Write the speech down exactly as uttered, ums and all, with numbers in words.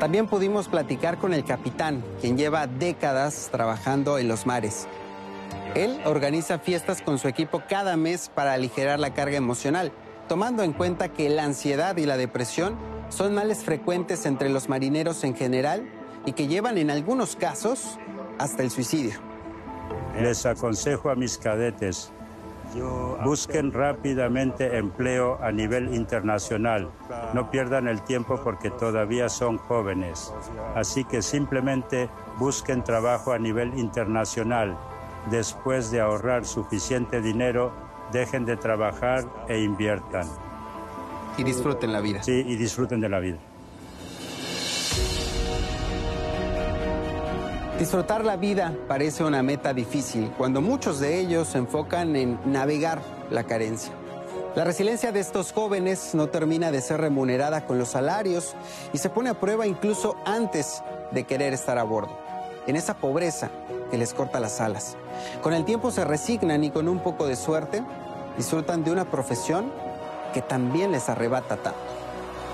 También pudimos platicar con el capitán, quien lleva décadas trabajando en los mares. Él organiza fiestas con su equipo cada mes para aligerar la carga emocional, tomando en cuenta que la ansiedad y la depresión son males frecuentes entre los marineros en general y que llevan en algunos casos hasta el suicidio. Les aconsejo a mis cadetes, busquen rápidamente empleo a nivel internacional. No pierdan el tiempo porque todavía son jóvenes. Así que simplemente busquen trabajo a nivel internacional. Después de ahorrar suficiente dinero, dejen de trabajar e inviertan. Y disfruten la vida. Sí, y disfruten de la vida. Disfrutar la vida parece una meta difícil, cuando muchos de ellos se enfocan en navegar la carencia. La resiliencia de estos jóvenes no termina de ser remunerada con los salarios y se pone a prueba incluso antes de querer estar a bordo, en esa pobreza que les corta las alas. Con el tiempo se resignan y con un poco de suerte disfrutan de una profesión que también les arrebata tanto.